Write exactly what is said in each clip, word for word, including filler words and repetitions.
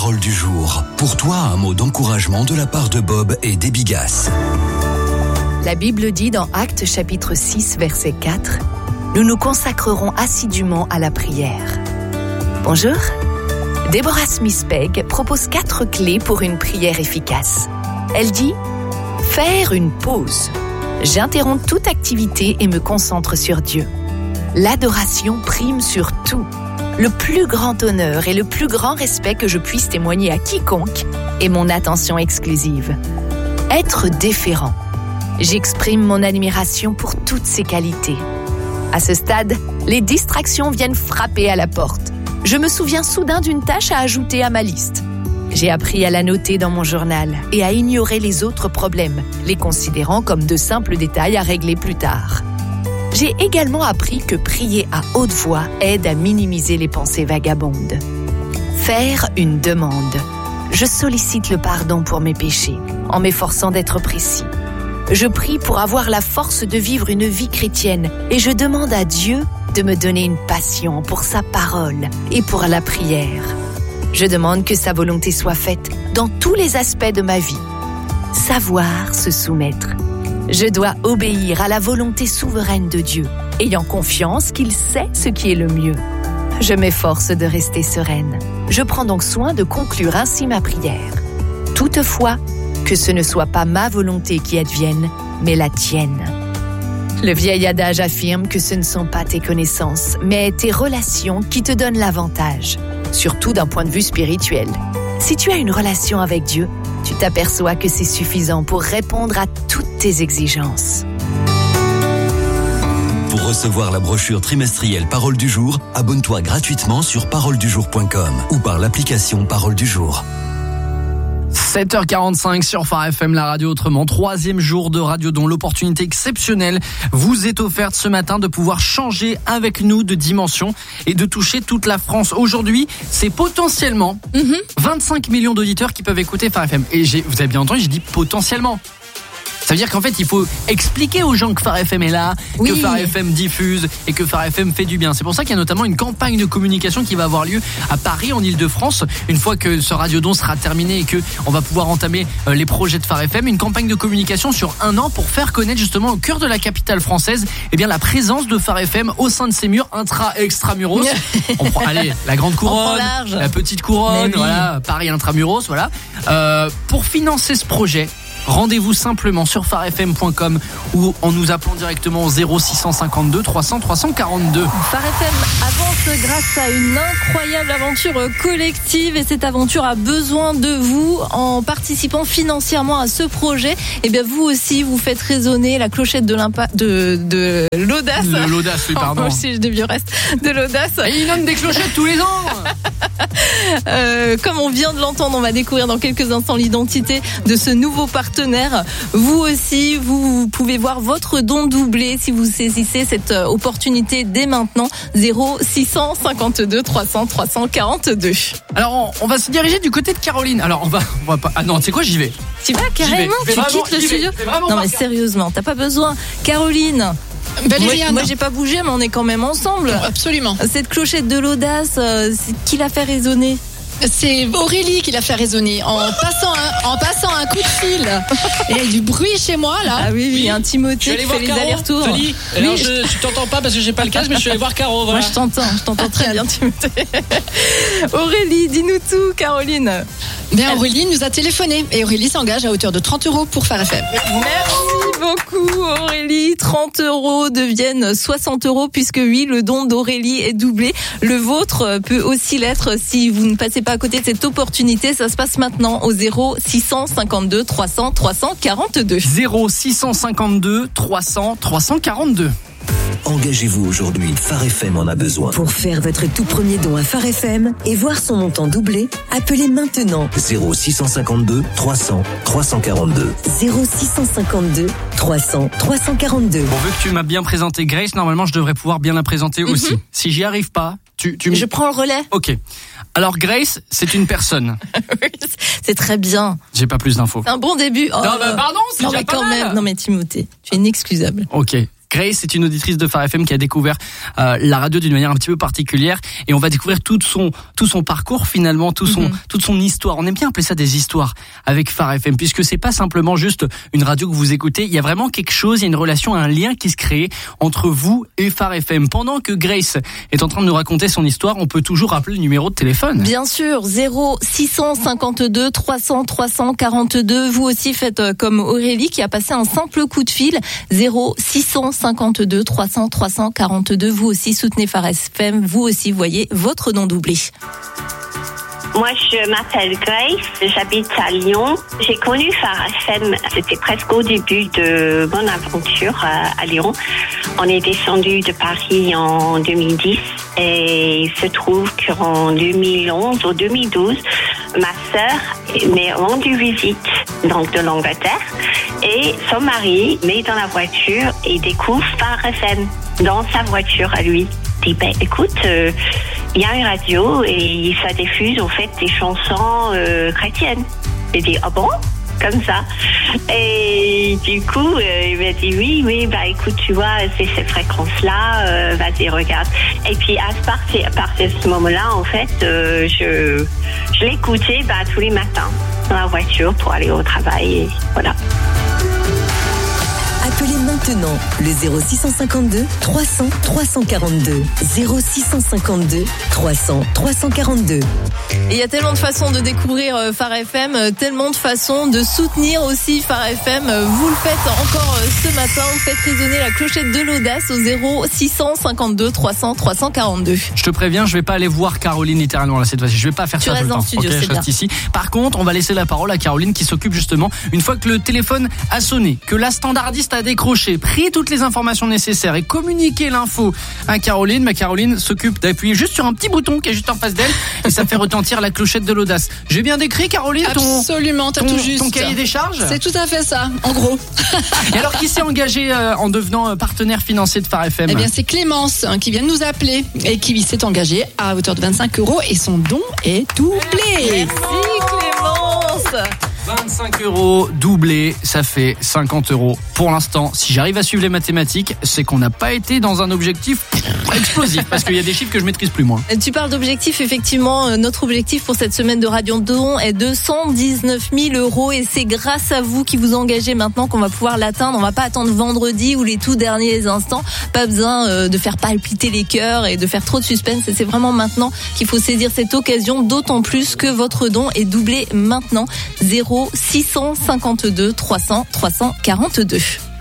parole du jour. Pour toi, un mot d'encouragement de la part de Bob et d'Ebigas. La Bible dit dans Actes chapitre six, verset quatre, « Nous nous consacrerons assidûment à la prière. » Bonjour, Deborah Smith-Pegg propose quatre clés pour une prière efficace. Elle dit « Faire une pause. J'interromps toute activité et me concentre sur Dieu. L'adoration prime sur tout. Le plus grand honneur et le plus grand respect que je puisse témoigner à quiconque est mon attention exclusive. Être déférent. J'exprime mon admiration pour toutes ses qualités. À ce stade, les distractions viennent frapper à la porte. Je me souviens soudain d'une tâche à ajouter à ma liste. J'ai appris à la noter dans mon journal et à ignorer les autres problèmes, les considérant comme de simples détails à régler plus tard. J'ai également appris que prier à haute voix aide à minimiser les pensées vagabondes. Faire une demande. Je sollicite le pardon pour mes péchés, en m'efforçant d'être précis. Je prie pour avoir la force de vivre une vie chrétienne et je demande à Dieu de me donner une passion pour sa parole et pour la prière. Je demande que sa volonté soit faite dans tous les aspects de ma vie. Savoir se soumettre. Je dois obéir à la volonté souveraine de Dieu, ayant confiance qu'il sait ce qui est le mieux. Je m'efforce de rester sereine. Je prends donc soin de conclure ainsi ma prière. Toutefois, que ce ne soit pas ma volonté qui advienne, mais la tienne. Le vieil adage affirme que ce ne sont pas tes connaissances, mais tes relations qui te donnent l'avantage, surtout d'un point de vue spirituel. Si tu as une relation avec Dieu, tu t'aperçois que c'est suffisant pour répondre à toutes tes exigences. Pour recevoir la brochure trimestrielle Parole du jour, abonne-toi gratuitement sur parole du jour point com ou par l'application Parole du jour. sept heures quarante-cinq sur Phare F M, la radio autrement. Troisième jour de radio dont l'opportunité exceptionnelle vous est offerte ce matin de pouvoir changer avec nous de dimension et de toucher toute la France. Aujourd'hui, c'est potentiellement mm-hmm. vingt-cinq millions d'auditeurs qui peuvent écouter Phare F M. Et j'ai, vous avez bien entendu, j'ai dit potentiellement. Ça veut dire qu'en fait, il faut expliquer aux gens que Phare F M est là, oui. que Phare F M diffuse et que Phare F M fait du bien. C'est pour ça qu'il y a notamment une campagne de communication qui va avoir lieu à Paris, en Ile-de-France, une fois que ce radiodon sera terminé et que on va pouvoir entamer les projets de Phare F M. Une campagne de communication sur un an pour faire connaître justement au cœur de la capitale française, eh bien la présence de Phare F M au sein de ses murs intra-extramuros. On prend, allez, la grande couronne, la petite couronne, oui. voilà, Paris intramuros, voilà. Euh, pour financer ce projet, rendez-vous simplement sur phare f m point com ou en nous appelant directement au zéro six cent cinquante-deux trois cents trois cent quarante-deux. Phare F M avance grâce à une incroyable aventure collective et cette aventure a besoin de vous. En participant financièrement à ce projet, et bien vous aussi vous faites résonner la clochette de l'impact de, de l'audace. De l'audace, oui, pardon. Oh, si je des vieux restes de l'audace. Et il donne des clochettes tous les ans. euh, comme on vient de l'entendre, on va découvrir dans quelques instants l'identité de ce nouveau partenaire. Vous aussi, vous pouvez voir votre don doublé si vous saisissez cette opportunité dès maintenant. Zéro six cent cinquante-deux trois cents trois cent quarante-deux. Alors, on, on va se diriger du côté de Caroline. Alors, on va, on va pas. Ah non, tu sais quoi, j'y vais. Tu vas carrément, tu vraiment, quittes le studio. Non mais sérieusement, t'as pas besoin. Caroline. Moi, moi j'ai pas bougé, mais on est quand même ensemble. Absolument. Cette clochette de l'audace, c'est qui l'a fait résonner? C'est Aurélie qui l'a fait résonner en passant un, en passant un coup de fil. Et il y a du bruit chez moi là. Ah oui, oui, il y a un Timothée qui fait les allers-retours. Oui, alors je, je t'entends pas parce que j'ai pas le casque, mais je suis allé voir Caro. Voilà. Moi je t'entends, je t'entends très bien Timothée. Aurélie, dis-nous tout, Caroline. Bien, Aurélie nous a téléphoné et Aurélie s'engage à hauteur de trente euros pour Phare F M. Merci beaucoup Aurélie. trente euros deviennent soixante euros puisque oui, le don d'Aurélie est doublé. Le vôtre peut aussi l'être si vous ne passez pas à côté de cette opportunité. Ça se passe maintenant au zéro six cent cinquante-deux trois cents trois cent quarante-deux. zéro six cent cinquante-deux trois cents trois cent quarante-deux. Engagez-vous aujourd'hui, Phare F M en a besoin. Pour faire votre tout premier don à Phare F M et voir son montant doublé, appelez maintenant zéro six cent cinquante-deux trois cents trois cent quarante-deux. zéro six cent cinquante-deux trois cents trois cent quarante-deux. Bon, vu que tu m'as bien présenté Grace, normalement je devrais pouvoir bien la présenter mm-hmm. aussi. Si j'y arrive pas, tu, tu... Je prends le relais. Ok. Alors Grace, c'est une personne. Oui, c'est très bien. J'ai pas plus d'infos. C'est un bon début. Oh, non, bah, pardon, c'est non, déjà mais pas quand mal. même. Non mais Timothée, tu es inexcusable. Ok. Grace est une auditrice de Phare F M qui a découvert euh, la radio d'une manière un petit peu particulière, et on va découvrir tout son tout son parcours finalement, tout son mm-hmm. toute son histoire. On aime bien appeler ça des histoires avec Phare F M, puisque c'est pas simplement juste une radio que vous écoutez. Il y a vraiment quelque chose, il y a une relation, un lien qui se crée entre vous et Phare F M. Pendant que Grace est en train de nous raconter son histoire, on peut toujours rappeler le numéro de téléphone. Bien sûr, zéro six cent cinquante-deux trois cents trois cent quarante-deux. Vous aussi faites comme Aurélie qui a passé un simple coup de fil. zéro six cent cinquante-deux trois cents trois cent quarante-deux. Vous aussi soutenez Phare F M. Vous aussi voyez votre nom doublé. Moi, je m'appelle Grace, j'habite à Lyon. J'ai connu Phare F M, c'était presque au début de mon aventure à, à Lyon. On est descendu de Paris en deux mille dix et il se trouve qu'en deux mille onze ou deux mille douze, ma sœur m'est rendue visite donc de l'Angleterre et son mari met dans la voiture et découvre Phare F M dans sa voiture à lui. Il dit, ben écoute, euh, il y a une radio et ça diffuse en fait des chansons euh, chrétiennes. J'ai dit, ah bon? Comme ça. Et du coup, euh, il m'a dit, oui, oui, bah écoute, tu vois, c'est ces fréquences-là, euh, vas-y, regarde. Et puis à partir, à partir de ce moment-là, en fait, euh, je, je l'écoutais bah, tous les matins dans la voiture pour aller au travail. Et voilà. Appelez maintenant le zéro six cent cinquante-deux trois cents trois cent quarante-deux. zéro six cent cinquante-deux trois cents trois cent quarante-deux. Et il y a tellement de façons de découvrir Phare F M, tellement de façons de soutenir aussi Phare F M. Vous le faites encore ce matin, vous faites résonner la clochette de l'audace au zéro six cent cinquante-deux trois cents trois cent quarante-deux. Je te préviens, je vais pas aller voir Caroline littéralement là cette fois-ci. Je vais pas faire tu ça tout le temps. Studio, okay, je reste ici. Par contre, on va laisser la parole à Caroline qui s'occupe justement, une fois que le téléphone a sonné, que la standardiste a décroché, pris toutes les informations nécessaires et communiqué l'info à Caroline, ma Caroline s'occupe d'appuyer juste sur un petit bouton qui est juste en face d'elle et ça fait retentir la clochette de l'audace. J'ai bien décrit, Caroline, ton, Absolument, t'as ton, tout juste. ton cahier des charges? C'est tout à fait ça, en gros. Et alors, qui s'est engagé euh, en devenant euh, partenaire financier de Phare F M? Eh bien, c'est Clémence hein, qui vient de nous appeler et qui s'est engagée à hauteur de vingt-cinq euros et son don est doublé. Merci Clémence. vingt-cinq euros doublé, ça fait cinquante euros. Pour l'instant, si j'arrive à suivre les mathématiques, c'est qu'on n'a pas été dans un objectif explosif, parce qu'il y a des chiffres que je maîtrise plus moi. Tu parles d'objectif, effectivement, notre objectif pour cette semaine de Radio Don est de cent dix-neuf mille euros et c'est grâce à vous qui vous engagez maintenant qu'on va pouvoir l'atteindre. On va pas attendre vendredi ou les tout derniers instants. Pas besoin de faire palpiter les cœurs et de faire trop de suspense. C'est vraiment maintenant qu'il faut saisir cette occasion, d'autant plus que votre don est doublé maintenant. zéro six cent cinquante-deux trois cents trois cent quarante-deux.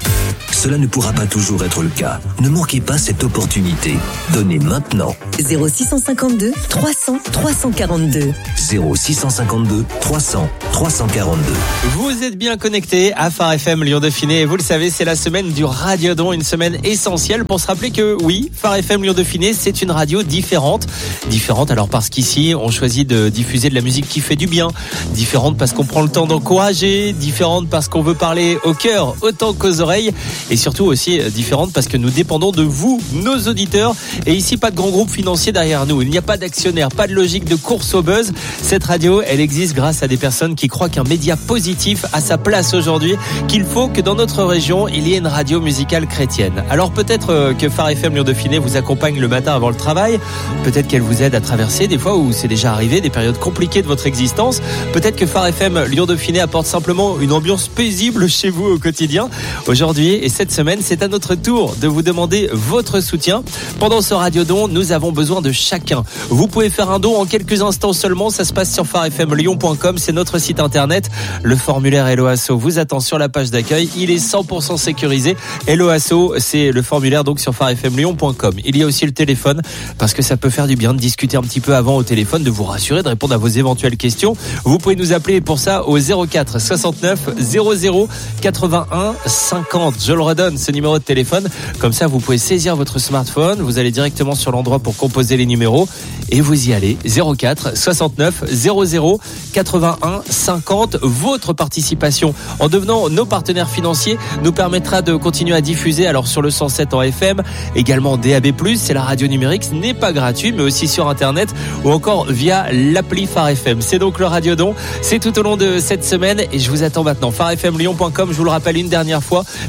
Cela ne pourra pas toujours être le cas. Ne manquez pas cette opportunité. Donnez maintenant. zéro six cent cinquante-deux trois cents trois cent quarante-deux. zéro six cent cinquante-deux trois cents trois cent quarante-deux. Vous êtes bien connectés à Phare F M Lyon Dauphiné et vous le savez, c'est la semaine du Radiodon, une semaine essentielle pour se rappeler que oui, Phare F M Lyon Dauphiné, c'est une radio différente. Différente alors parce qu'ici, on choisit de diffuser de la musique qui fait du bien. Différente parce qu'on prend le temps d'encourager. Différente parce qu'on veut parler au cœur autant qu'aux oreilles. Et surtout aussi différente parce que nous dépendons de vous, nos auditeurs. Et ici, pas de grand groupe financier derrière nous. Il n'y a pas d'actionnaire, pas de logique de course au buzz. Cette radio, elle existe grâce à des personnes qui croient qu'un média positif a sa place aujourd'hui, qu'il faut que dans notre région, il y ait une radio musicale chrétienne. Alors peut-être que Phare F M Lyon Dauphiné vous accompagne le matin avant le travail. Peut-être qu'elle vous aide à traverser des fois où c'est déjà arrivé, des périodes compliquées de votre existence. Peut-être que Phare F M Lyon Dauphiné apporte simplement une ambiance paisible chez vous au quotidien. Aujourd'hui et cette semaine, c'est à notre tour de vous demander votre soutien. Pendant ce Radiodon, nous avons besoin de chacun. Vous pouvez faire un don en quelques instants seulement. Ça se passe sur phare f m lyon point com. C'est notre site internet. Le formulaire Hello Asso vous attend sur la page d'accueil. Il est cent pour cent sécurisé. Hello Asso, c'est le formulaire donc sur phare f m lyon point com. Il y a aussi le téléphone parce que ça peut faire du bien de discuter un petit peu avant au téléphone, de vous rassurer, de répondre à vos éventuelles questions. Vous pouvez nous appeler pour ça au zéro quatre soixante-neuf zéro zéro quatre-vingt-un cinquante. Je le redonne, ce numéro de téléphone. Comme ça, vous pouvez saisir votre smartphone. Vous allez directement sur l'endroit pour composer les numéros et vous y allez. zéro quatre soixante-neuf zéro zéro quatre-vingt-un cinquante. Votre participation en devenant nos partenaires financiers nous permettra de continuer à diffuser alors sur le cent sept en F M, également D A B plus, c'est la radio numérique, ce n'est pas gratuit, mais aussi sur internet ou encore via l'appli Phare F M. C'est donc le Radiodon. C'est tout au long de cette semaine et je vous attends maintenant. phare f m lyon point com, je vous le rappelle une dernière fois. Merci de faire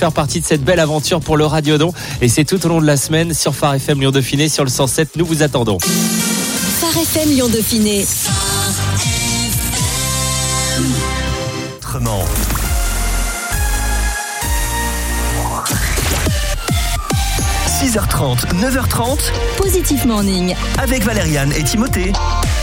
faire partie de cette belle aventure pour le Radiodon. Et c'est tout au long de la semaine sur Phare F M Lyon Dauphiné sur le cent sept. Nous vous attendons. Phare F M Lyon Dauphiné. Autrement. six heures trente, neuf heures trente. Positif Morning. Avec Valériane et Timothée.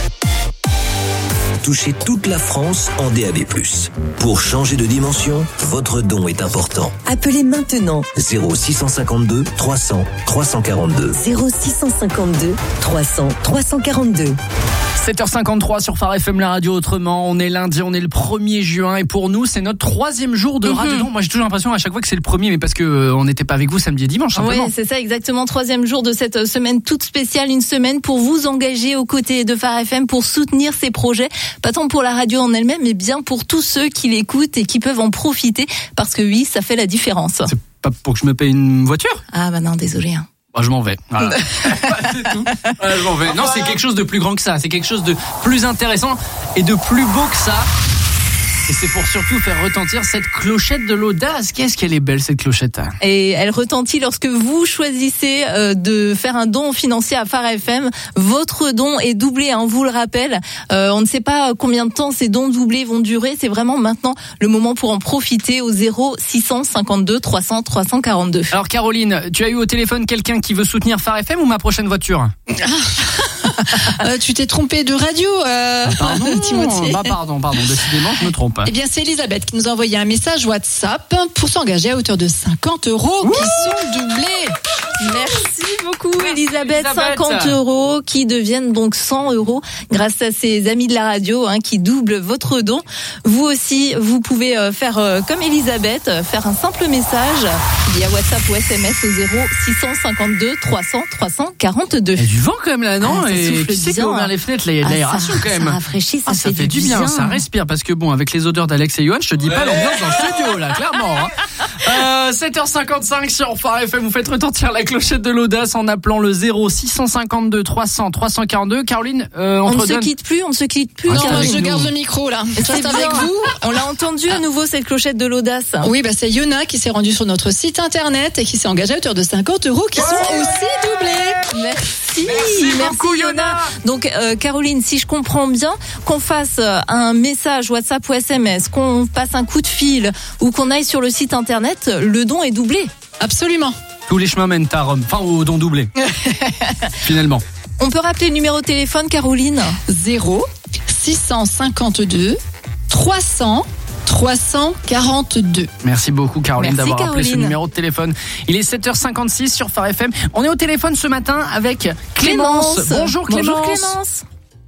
Touchez toute la France en D A B plus. Pour changer de dimension, votre don est important. Appelez maintenant zéro six cent cinquante-deux trois cents trois cent quarante-deux. zéro six cent cinquante-deux trois cents trois cent quarante-deux. sept heures cinquante-trois sur Phare F M, la radio autrement. On est lundi, on est le premier juin et pour nous, c'est notre troisième jour de radio. Mm-hmm. Moi, j'ai toujours l'impression à chaque fois que c'est le premier, mais parce que euh, on n'était pas avec vous samedi et dimanche, simplement. Oui, c'est ça, exactement. Troisième jour de cette semaine toute spéciale, une semaine pour vous engager aux côtés de Phare F M pour soutenir ces projets. Pas tant pour la radio en elle-même, mais bien pour tous ceux qui l'écoutent et qui peuvent en profiter. Parce que oui, ça fait la différence. C'est pas pour que je me paye une voiture? Ah bah non, désolé. Hein. Bah, je m'en vais. Voilà. C'est tout. Voilà, je m'en vais. Non, c'est quelque chose de plus grand que ça. C'est quelque chose de plus intéressant et de plus beau que ça. Et c'est pour surtout faire retentir cette clochette de l'audace. Qu'est-ce qu'elle est belle, cette clochette. Et elle retentit lorsque vous choisissez euh, de faire un don financier à Phare F M. Votre don est doublé, hein, on vous le rappelle. Euh, on ne sait pas combien de temps ces dons doublés vont durer. C'est vraiment maintenant le moment pour en profiter au zéro six cent cinquante-deux trois cents trois cent quarante-deux. Alors Caroline, tu as eu au téléphone quelqu'un qui veut soutenir Phare F M ou ma prochaine voiture? euh, tu t'es trompé de radio, euh, pardon, Timothée. Bah pardon, pardon, décidément, je me trompe. Eh bien, c'est Elisabeth qui nous a envoyé un message WhatsApp pour s'engager à hauteur de cinquante euros Ouh qui sont doublés. Merci beaucoup, Elisabeth. cinquante euros qui deviennent donc cent euros grâce à ces amis de la radio hein, qui doublent votre don. Vous aussi, vous pouvez faire euh, comme Elisabeth, faire un simple message via WhatsApp ou S M S au zéro six cent cinquante-deux trois cents trois cent quarante-deux. Il y a du vent quand même là, non? Ah, et qui sait qui a ouvert les fenêtres là, il y a de l'aération ah, quand même. Ça rafraîchit, ça, ah, ça fait, fait du bien, bien, ça respire parce que bon, avec les odeurs d'Alex et Johan, je te dis ouais. pas l'ambiance dans le studio là, clairement. Hein. Euh, sept heures cinquante-cinq sur Phare F M, vous faites retentir la clochette de l'audace en appelant le zéro six cent cinquante-deux trois cents trois cent quarante-deux. Caroline, euh, on, on te ne redonne... se quitte plus, on ne se quitte plus. Non, Caroline. je garde le micro là. Je reste avec vous. On l'a entendu à nouveau cette clochette de l'audace. Oui, bah c'est Yona qui s'est rendue sur notre site internet et qui s'est engagée à hauteur de cinquante euros qui ouais. sont aussi doublés. Merci, merci, merci beaucoup Yona. Donc euh, Caroline, si je comprends bien, qu'on fasse un message WhatsApp ou S M S, qu'on passe un coup de fil ou qu'on aille sur le site internet, le don est doublé. Absolument. Tous les chemins mènent à Rome, enfin au don doublé. Finalement. On peut rappeler le numéro de téléphone, Caroline? zéro six cent cinquante-deux trois cents trois cent quarante-deux. Merci beaucoup Caroline Merci, d'avoir Caroline. appelé ce numéro de téléphone. Il est sept heures cinquante-six sur Phare F M. On est au téléphone ce matin avec Clémence. Clémence. Bonjour Clémence. Bonjour Clémence.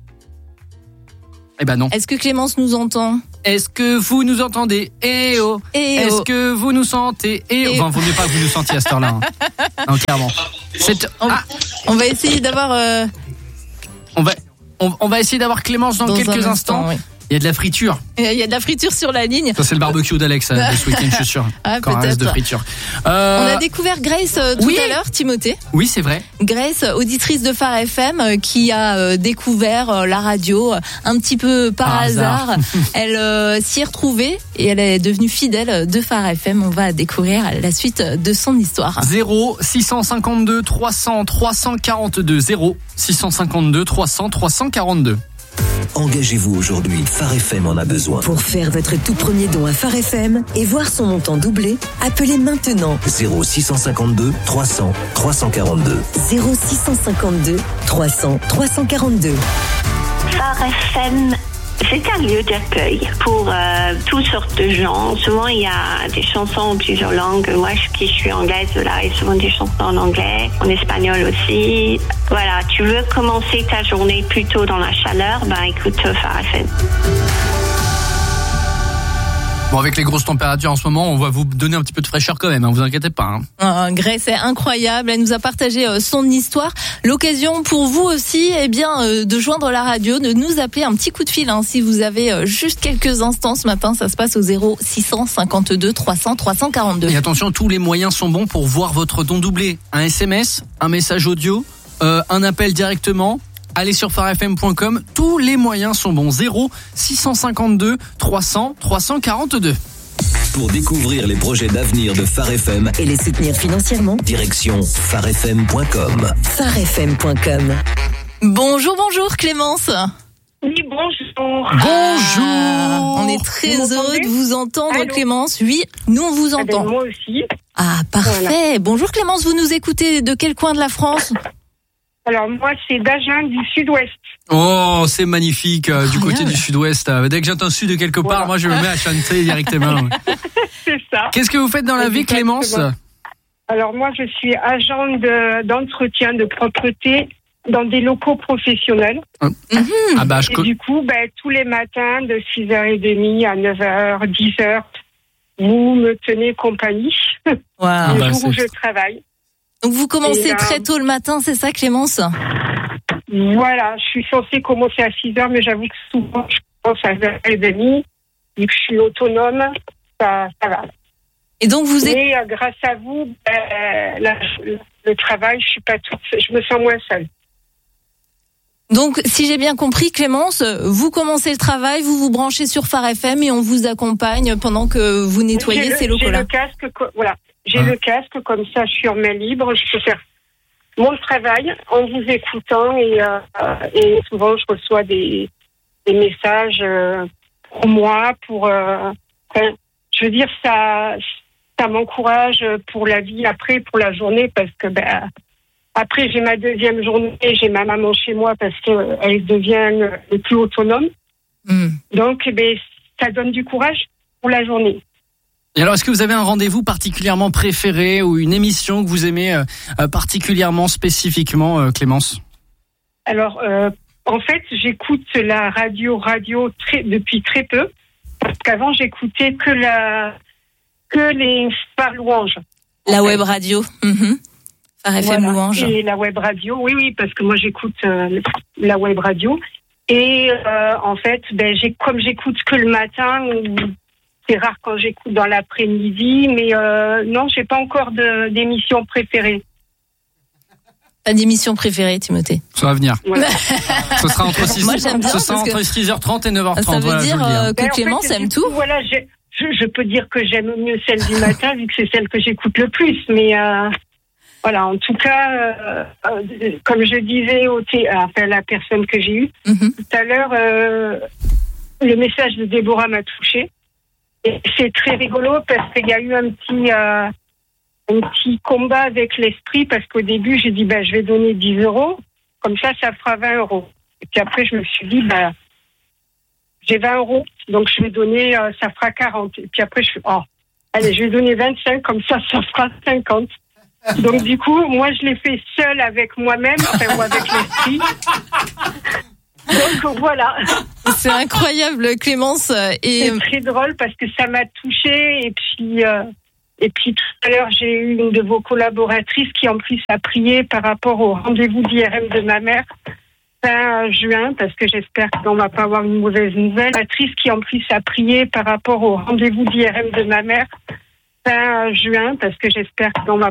Eh ben non. Est-ce que Clémence nous entend? Est-ce que vous nous entendez? Eh oh. Eh Est-ce oh. que vous nous sentez? Eh oh. Enfin, vaut mieux pas que vous nous sentiez à cette heure-là. Hein. Non, clairement. C'est... On, ah. on va essayer d'avoir... Euh... On va, on, on va essayer d'avoir Clémence dans, dans quelques instant, instants. Oui. Il y a de la friture. Il y a de la friture sur la ligne. Ça, c'est le barbecue d'Alex euh, ce week-end, je suis sûr. Ah, Quand un reste de friture. Euh... On a découvert Grace euh, tout oui. à l'heure, Timothée. Oui, c'est vrai. Grace, auditrice de Phare F M, euh, qui a euh, découvert euh, la radio euh, un petit peu par, par hasard. hasard. Elle euh, s'y est retrouvée et elle est devenue fidèle de Phare F M. On va découvrir la suite de son histoire. zéro six cent cinquante-deux trois cents trois cent quarante-deux. zéro six cent cinquante-deux trois cents trois cent quarante-deux. Engagez-vous aujourd'hui, Phare F M en a besoin. Pour faire votre tout premier don à Phare F M et voir son montant doublé, appelez maintenant zéro six cent cinquante-deux trois cents trois cent quarante-deux. zéro six cent cinquante-deux trois cents trois cent quarante-deux. Phare F M, c'est un lieu d'accueil pour euh, toutes sortes de gens. Souvent, il y a des chansons en plusieurs langues. Moi, je, qui je suis anglaise, là, il y a souvent des chansons en anglais, en espagnol aussi. Voilà, tu veux commencer ta journée plutôt dans la chaleur, ben écoute Phare F M. Bon, avec les grosses températures en ce moment, on va vous donner un petit peu de fraîcheur quand même, hein, vous inquiétez pas. Hein. Ah, Grace est incroyable, elle nous a partagé euh, son histoire. L'occasion pour vous aussi, eh bien, euh, de joindre la radio, de nous appeler un petit coup de fil. Hein, si vous avez euh, juste quelques instants ce matin, ça se passe au zéro six cent cinquante-deux trois cents trois cent quarante-deux. Et attention, tous les moyens sont bons pour voir votre don doublé. Un S M S, un message audio, euh, un appel directement. Allez sur phare f m point com, tous les moyens sont bons. zéro six cent cinquante-deux trois cents trois cent quarante-deux. Pour découvrir les projets d'avenir de Phare F M et les soutenir financièrement, direction phare f m point com. phare f m point com. Bonjour, bonjour Clémence. Oui, bonjour. Bonjour. Ah, on est très Vous heureux m'entendez ? de vous entendre, Allô ? Clémence. Oui, nous on vous Ah ben, entend. moi aussi. Ah, parfait. Voilà. Bonjour Clémence, vous nous écoutez de quel coin de la France ? Alors moi, c'est d'Agen du Sud-Ouest. Oh, c'est magnifique, euh, du côté Incroyable. du sud-ouest. Euh, Dès que j'entends sud de quelque part, Voilà. moi je me mets à chanter directement. C'est ça. Qu'est-ce que vous faites dans la vie, Clémence ? Alors moi, je suis agent de, d'entretien de propreté dans des locaux professionnels. Ah bah, je Et co- du coup, ben, tous les matins, de six heures trente à neuf heures, dix heures, vous me tenez compagnie Wow. le bah, jour où c'est- je travaille. Donc vous commencez Et, euh, très tôt le matin, c'est ça Clémence ? Voilà, je suis censée commencer à six heures, mais j'avoue que souvent, je commence à neuf heures trente. Vu que je suis autonome, ça, ça va. Et donc vous êtes... Mais euh, grâce à vous, ben, la- le travail, je suis pas toute, je me sens moins seule. Donc si j'ai bien compris Clémence, vous commencez le travail, vous vous branchez sur Phare F M et on vous accompagne pendant que vous nettoyez J'ai le- ces locaux-là. J'ai le casque, co- voilà. J'ai Ah. le casque, comme ça, je suis en main libre, je peux faire mon travail en vous écoutant et, euh, et souvent je reçois des, des messages euh, pour moi, pour, euh, enfin, je veux dire, ça, ça m'encourage pour la vie après, pour la journée, parce que ben, après j'ai ma deuxième journée, j'ai ma maman chez moi parce qu'elle devient le plus autonome. Hmm. Donc, eh ben, ça donne du courage pour la journée. Et alors, est-ce que vous avez un rendez-vous particulièrement préféré ou une émission que vous aimez euh, euh, particulièrement, spécifiquement, euh, Clémence ? Alors, euh, en fait, j'écoute la radio radio très, depuis très peu, parce qu'avant, j'écoutais que la que les Phare Louange. La web radio. Mhm. Phare F M Voilà. Louange. Et la web radio, oui, oui, parce que moi, j'écoute euh, la web radio. Et euh, en fait, ben, j'ai, comme j'écoute que le matin, c'est rare quand j'écoute dans l'après-midi, mais euh, non, j'ai pas encore de, d'émission préférée. Pas d'émission préférée, Timothée. Ça va venir. Voilà. Ce sera entre six, Moi, j'aime bien ce sera parce que entre six heures trente et neuf heures Ça trente. veut voilà, je dire vous le dis, hein. euh, que Ben, en Clémence fait, aime du tout. coup, voilà, j'ai- je, je peux dire que j'aime mieux celle du matin, vu que c'est celle que j'écoute le plus. Mais euh, voilà, en tout cas, euh, euh, comme je disais au thé, enfin, la personne que j'ai eue Mhm. tout à l'heure, euh, le message de Déborah m'a touchée. Et c'est très rigolo parce qu'il y a eu un petit, euh, un petit combat avec l'esprit, parce qu'au début, j'ai dit, ben, je vais donner dix euros, comme ça, ça fera vingt euros. Et puis après, je me suis dit, ben, j'ai vingt euros, donc je vais donner, euh, ça fera quarante. Et puis après, je suis, oh, allez, je vais donner vingt-cinq, comme ça, ça fera cinquante. Donc du coup, moi, je l'ai fait seule avec moi-même, enfin, ou avec l'esprit. Donc voilà. C'est incroyable, Clémence. Et C'est très drôle parce que ça m'a touchée. Et puis, euh, et puis tout à l'heure, j'ai eu une de vos collaboratrices qui en plus a prié par rapport au rendez-vous d'I R M de ma mère fin juin, parce que j'espère qu'on va pas avoir une mauvaise nouvelle. Collaboratrice qui en plus a prié par rapport au rendez-vous d'I R M de ma mère fin juin, parce que j'espère qu'on va